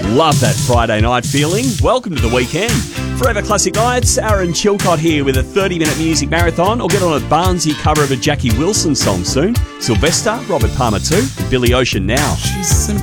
Love that Friday night feeling. Welcome to the weekend. Forever Classic Nights, Aaron Chilcott here with a 30-minute music marathon. Or get on a Barnsey cover of a Jackie Wilson song soon. Sylvester, Robert Palmer too, and Billy Ocean now. She's